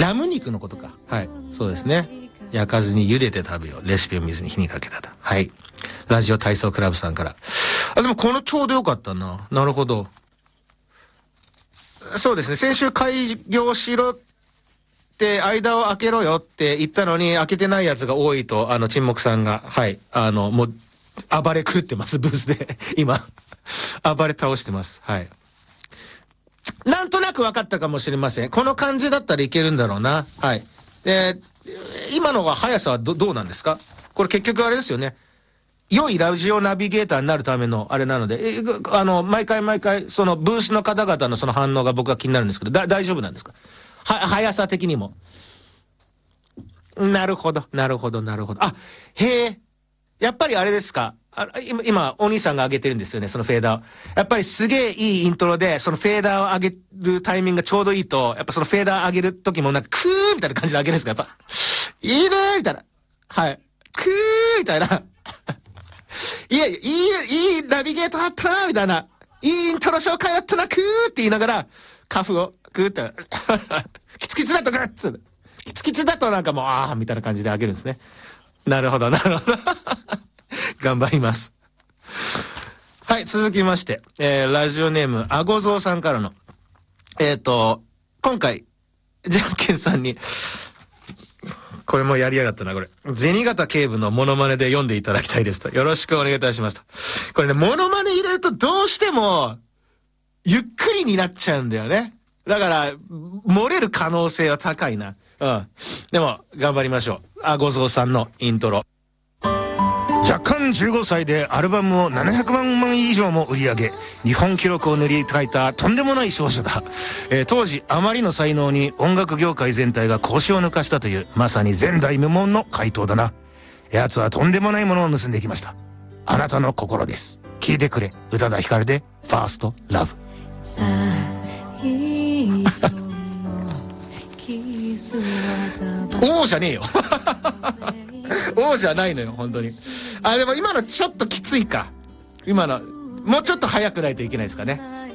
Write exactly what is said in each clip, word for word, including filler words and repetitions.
ラム肉のことか。はい。そうですね。焼かずに茹でて食べよう。レシピを水に火にかけたら。はい。ラジオ体操クラブさんから。あ、でもこのちょうどよかったな。なるほど。そうですね。先週開業しろって間を空けろよって言ったのに、開けてないやつが多いと、あの、沈黙さんが、はい。あの、もう、暴れ狂ってます、ブースで。今、暴れ倒してます。はい。なんとなく分かったかもしれません。この感じだったらいけるんだろうな。はい。で、今のが速さはど、どうなんですか？これ結局あれですよね。良いラジオナビゲーターになるためのあれなので、え、あの、毎回毎回、そのブースの方々のその反応が僕は気になるんですけど、だ、大丈夫なんですか？は、速さ的にも。なるほど、なるほど、なるほど。あ、へえ。やっぱりあれですか？あ今、今、お兄さんが上げてるんですよね、そのフェーダーを。やっぱりすげえいいイントロで、そのフェーダーを上げるタイミングがちょうどいいと、やっぱそのフェーダー上げる時もなんか、クーみたいな感じで上げるんですか？やっぱ、いいねーみたいな。はい。クーみたいな。いや、いい、いいナビゲーターだったなみたいな。いいイントロ紹介だったな、クーって言いながら、カフを、クーって、キツキツだとグッツキツキツだとなんかもう、あーみたいな感じで上げるんですね。なるほど、なるほど。頑張ります。はい、続きまして、えー、ラジオネーム、あごぞうさんからの、えっと、今回、じゃんけんさんに、これもやりやがったな、これ。銭形警部のモノマネで読んでいただきたいですと。よろしくお願いいたしますと。これね、モノマネ入れるとどうしても、ゆっくりになっちゃうんだよね。だから、漏れる可能性は高いな。うん。でも、頑張りましょう。あごぞうさんのイントロ。若干じゅうごさいでアルバムをななひゃくまんまい以上も売り上げ、日本記録を塗り替えたとんでもない少女だ。えー、当時あまりの才能に音楽業界全体が腰を抜かしたという、まさに前代未聞の回答だな。奴はとんでもないものを盗んできました。あなたの心です。聞いてくれ。宇多田ヒカルでファーストラブ。おーじゃねえよ。おーじゃないのよ、本当に。あ、でも今のちょっときついか。今の、もうちょっと早くないといけないですかね。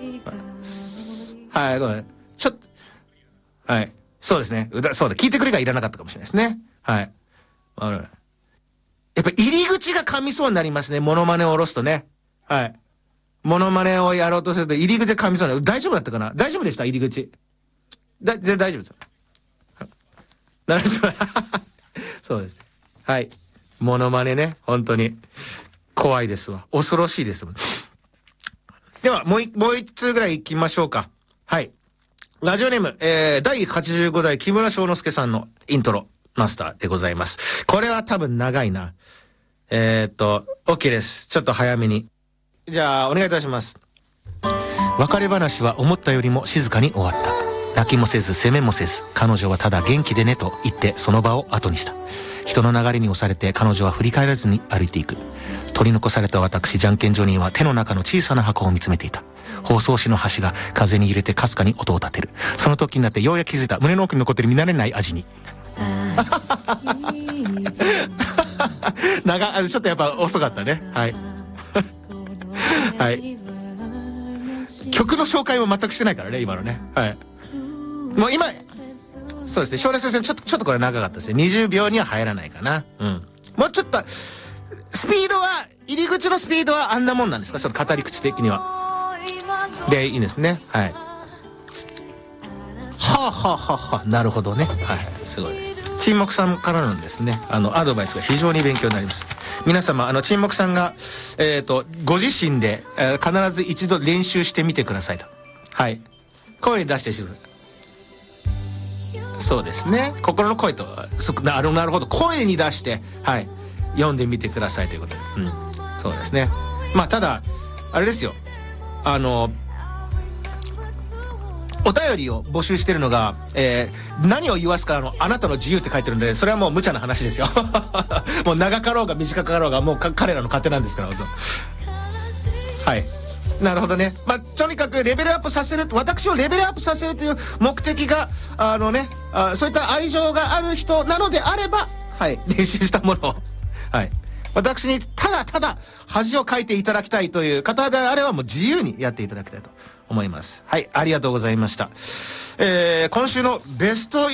はい、ごめん。ちょっと、はい。そうですね。うだ、そうだ。聞いてくれがいらなかったかもしれないですね。はい。やっぱ入り口が噛みそうになりますね。モノマネを下ろすとね。はい。モノマネをやろうとすると入り口が噛みそうになる。大丈夫だったかな？大丈夫でした？入り口。だ、じゃ大丈夫ですよ。なるほど。そうです。はい。モノマネね。本当に。怖いですわ。恐ろしいですもん。では、もう一、もう一通ぐらい行きましょうか。はい。ラジオネーム、えー、だいはちじゅうごだい木村翔之介さんのイントロマスターでございます。これは多分長いな。えー、っと、OK です。ちょっと早めに。じゃあ、お願いいたします。別れ話は思ったよりも静かに終わった。泣きもせず責めもせず、彼女はただ元気でねと言ってその場を後にした。人の流れに押されて彼女は振り返らずに歩いていく。取り残された私じゃんけんジョニーは手の中の小さな箱を見つめていた。包装紙の端が風に揺れてかすかに音を立てる。その時になってようやく気づいた。胸の奥に残ってる見慣れない味に。長、ちょっとやっぱ遅かったね。はい。はい。曲の紹介も全くしてないからね、今のね。はい。もう今、そうですね、将来先生、ちょっと、ちょっとこれ長かったですね。にじゅうびょうには入らないかな。うん。もうちょっと、スピードは、入り口のスピードはあんなもんなんですか？その語り口的には。で、いいですね。はい。はあ、はあはあはあ、なるほどね。はい、すごいです。沈黙さんからのですね、あの、アドバイスが非常に勉強になります。皆様、あの、沈黙さんが、えっと、ご自身で、えー、必ず一度練習してみてくださいと。はい。声に出してください。そうですね。心の声と、なる、なるほど。声に出して、はい。読んでみてくださいということで。うん。そうですね。まあ、ただ、あれですよ。あの、お便りを募集してるのが、えー、何を言わすかの、あなたの自由って書いてるんで、それはもう無茶な話ですよ。もう長かろうが短かろうが、もう彼らの勝手なんですから、本当。はい。なるほどね。まあ、とにかくレベルアップさせる、私をレベルアップさせるという目的が、あのね、あそういった愛情がある人なのであれば、はい、練習したものを、はい。私にただただ恥をかいていただきたいという方であればもう自由にやっていただきたいと思います。はい、ありがとうございました。えー、今週のベスト